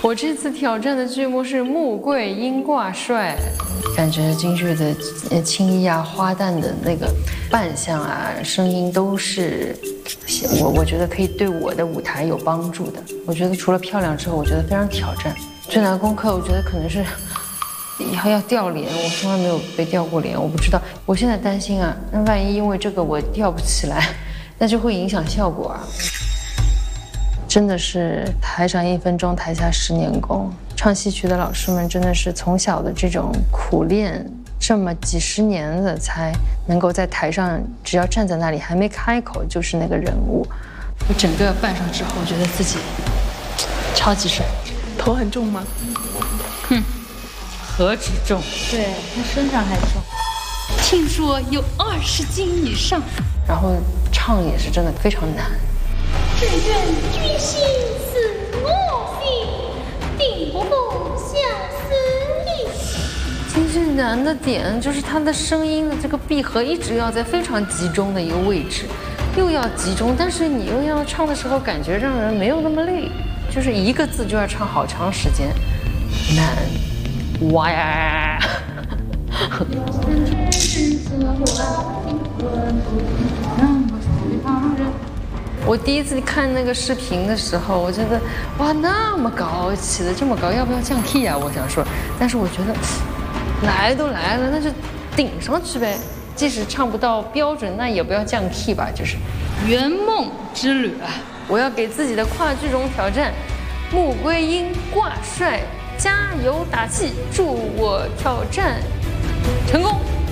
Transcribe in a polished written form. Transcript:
我这次挑战的剧目是穆桂英挂帅，感觉京剧的青衣啊、花旦的那个扮相啊、声音都是我觉得可以对我的舞台有帮助的。我觉得除了漂亮之后，我觉得非常挑战。最难功课，我觉得可能是要吊脸，我从来没有被吊过脸，我不知道。我现在担心啊，那万一因为这个我吊不起来，那就会影响效果啊。真的是台上1分钟，台下10年功。唱戏曲的老师们真的是从小的这种苦练，这么几十年的才能够在台上，只要站在那里还没开口就是那个人物。我整个扮上之后，我觉得自己超级帅。 头很重吗？ 何止重， 对他身上还重，听说有20斤以上。 然后唱也是真的非常难。 只愿君心似我心，定不负相思意。 京剧难的点就是它的声音的这个闭合一直要在非常集中的一个位置，又要集中，但是你又要唱的时候感觉让人没有那么累，就是一个字就要唱好长时间，难。哇呀！我第一次看那个视频的时候，我觉得哇，那么高，起得这么高，要不要降 key 啊？我想说，但是我觉得来都来了，那就顶上去呗。即使唱不到标准，那也不要降 key 吧。就是圆梦之旅啊！ 我要给自己的跨剧种挑战，穆桂英挂帅，加油打气，祝我挑战成功。